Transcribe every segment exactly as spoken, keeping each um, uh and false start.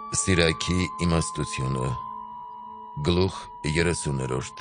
Սիրակի իմաստությունը Գլուխ երեսուներորդ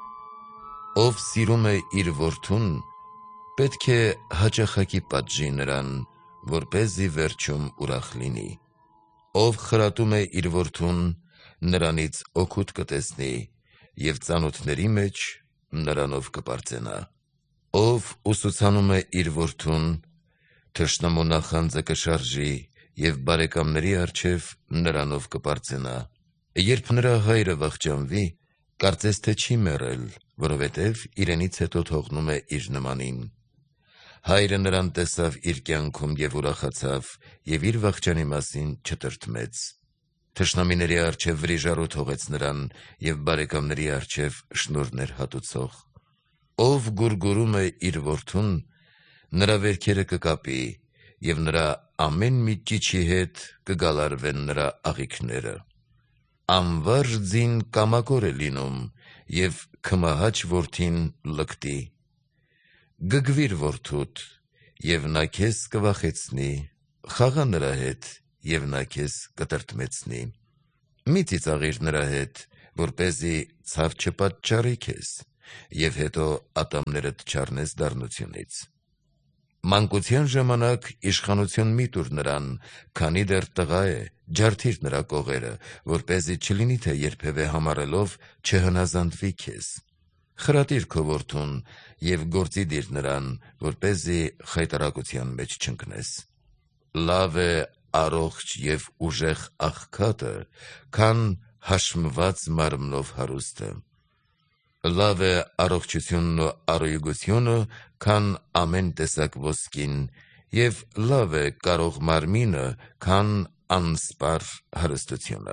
Ով սիրում է իր որդուն, պետք է հաճախակի պատժի նրան, որպեսզի վերջում ուրախ լինի։ Ով խրատում է իր որդուն, նրանից օգուտ կտեսնի, և ծանոթների մեջ նրանով կպարծենա։ Ով ուսուցանում է իր որդուն, թշնամու նախանձը կշարժի, և բարեկամների առջև նրանով կպարծենա։ Երբ նրա հայրը վախճանվի, կարծես թե չի մեռել, որովհետև իրենից հետո թողնում է իր նմանին։ Հայրը նրան տեսավ իր կյանքում և ուրախացավ, և իր վախճանի մասին չտրտմեց։ Թշնամիների առջև վրիժառու թողեց նրան, և բարեկամների առջև շնորհներ հատուցող։ Ով գուրգուրում է իր որդուն, նրա վերքերը կկապի, և նրա ամեն մի ճիչի հետ կգալարվեն նրա աղիքները։ Անվարժ ձին կամակոր է լինում, և քմահաճ որդին լկտի։ Գգվիր որդուդ, և նա քեզ կվախեցնի, խաղա նրա հետ, և նա քեզ կտրտմեցնի։ Մի ծիծաղիր նրա հետ, որպեսզի ցավ չպատճառի քեզ, և հետո ատամներդ չառնես դառնությունից։ Մանկության ժամանակ իշխանություն մի տուր նրան, քանի դեռ տղա է, ջարդիր նրա կողերը, որպեսզի չլինի, թե երբևէ համառելով չհնազանդվի քեզ։ Խրատիր քո որդուն և գործի դիր նրան, որպեսզի խայտառակության մեջ չընկնես։ Լավ է առողջ և ուժեղ աղքատը, քան հաշմված մարմնով հարուստը։ Լավ է առողջությունն ու առուգությունը, քան ամեն տեսակ ոսկին, և լավ է կարող մարմինը, քան անսպառ հարստությունը։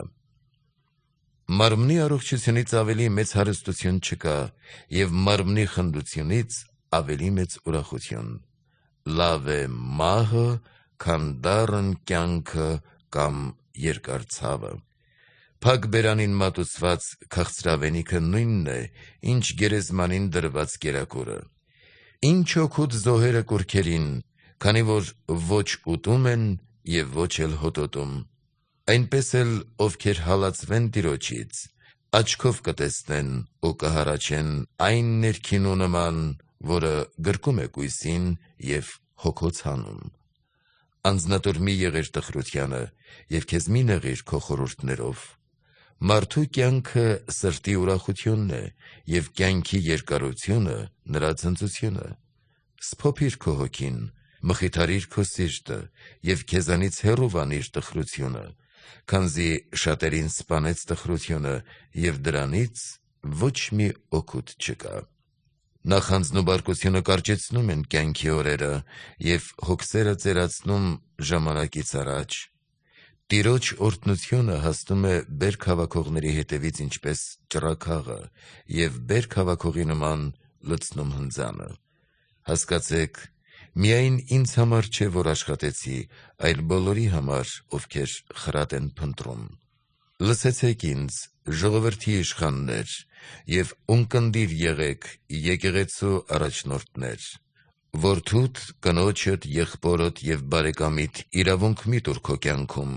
Մարմնի առողջությունից ավելի մեծ հարստություն չկա, և մարմնի խնդությունից ավելի մեծ ուրախություն։ Լավ է մահը, քան դառն կյանքը կամ երկար ցավը։ Փակ բերանին մատուցված քաղցրավենիքը նույնն է, ինչ գերեզմանին դրված կերակուրը։ Ինչ օգուտ զոհերը կուռքերին, քանի որ ոչ ուտում են և ոչ էլ հոտոտում։ Այնպես էլ ովքեր հալածվեն Տիրոջից, աչքով կտեսնեն ու կհառաչեն այն ներքինու նման, որը գրկում է կույսին և հոգոց հանում։ Անձնատուր մի եղիր տխրությանը, և քեզ մի նեղիր քո խորհուրդներով։ Մարդու կյանքը սրտի ուրախությունն է, և կյանքի երկարությունը նրա ցնծությունը։ Սփոփիր քո հոգին, մխիթարիր քո սիրտը, և քեզանից հեռու վանիր տխրությունը, քանզի շատերին սպանեց տխրությունը, և դրանից ոչ մի օգուտ չկա։ Նախանձն ու բարկությունը կարճեցնում են կյանքի օրերը, և հոգսերը ծերացնում ժամանակից առաջ։ Տիրոջ օրհնությունը հասնում է բերք հավաքողների հետևից ինչպես ճռագաղը, և բերք հավաքողի նման լցնում հնձանը։ Հասկացեք, միայն ինձ համար չէ, որ աշխատեցի, այլ բոլորի համար, ովքեր խրատ են փնտրում։ Լսեցեք ինձ, ժողովրդի իշխաններ, և ունկնդիր եղեք, եկեղեցու առաջնորդներ։ Որդուդ, կնոջդ, եղբորդ և բարեկամիդ իրավունք մի տուր քո կյանքում,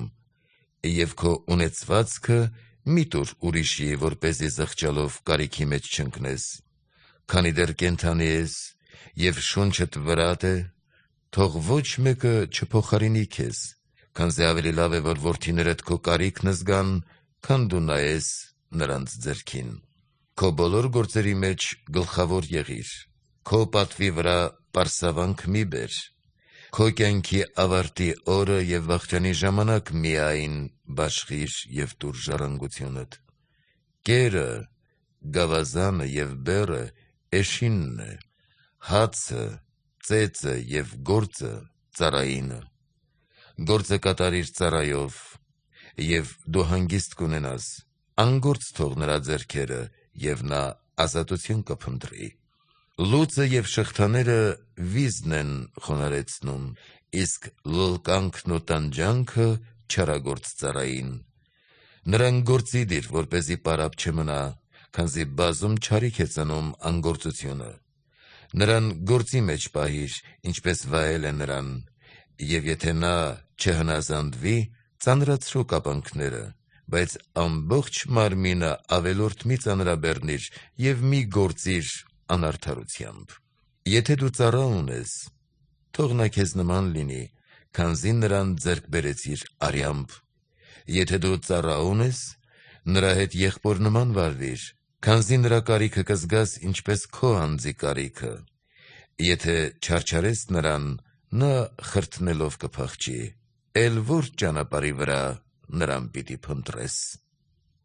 և քո ունեցվածքը մի տուր ուրիշի, որպեսզի զղջալով կարիքի մեջ չընկնես։ Քանի դեռ կենդանի ես, և շունչդ վրատ է, թող ոչ մեկը չփոխարինի քեզ, քանզի ավելի լավ է, որ որդիներդ քո կարիքն զգան, քան դու նայես նրանց ձեռքին։ Քո բոլոր գործերի մեջ գլխավոր եղիր, քո պատվի վրա պարսավանք մի բեր։ Քո կյանքի ավարտի օրը և վախճանի ժամանակ միայն բաշխիր և տուր ժառանգությունդ։ Կերը, գավազանը և բեռը էշինն է, հացը, ծեծը և գործը ծառայինը։ Գործը կատարիր ծառայով, և դու հանգիստ կունենաս, անգործ թող նրա ձեռքերը, և նա ազատություն կփնտրի։ Լուծը և շղթաները վիզն են խոնարհեցնում, իսկ լլկանքն ու տանջանքը չարագործ ծառային։ Նրան գործի դիր, որպեսզի պարապ չմնա, քանզի բազում չարիք է ծնում անգործությունը։ Նրան գործի մեջ պահիր, ինչպես վայել է նրան, և եթե նա չհնազանդվի, ծանրացրու կապանքները, բայց ամբողջ մարմինը ավելորդ մի ծանրաբեռնիր և մի գործիր անարդարությամբ։ Եթե դու ծառա ունես, թող նա քեզ նման լինի, քանզի նրան ձեռք բերեցիր արյամբ։ Եթե դու ծառա ունես, նրա հետ եղբոր նման վարվիր, քանզի նրա կարիքը կզգաս ինչպես քո անձի կարիքը։ Եթե չարչարես նրան, նա խրթնելով կփախչի, էլ որ ճանապարհի վրա նրան պիտի փնտրես։